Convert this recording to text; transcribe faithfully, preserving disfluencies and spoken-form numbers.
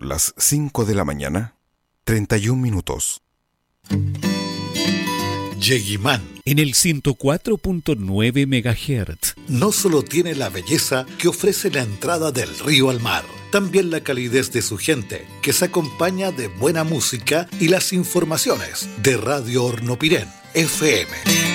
las cinco de la mañana, treinta y un minutos. Yeguimán, en el ciento cuatro punto nueve megahertz. No solo tiene la belleza que ofrece la entrada del río al mar, también la calidez de su gente, que se acompaña de buena música y las informaciones de Radio Hornopirén, F M.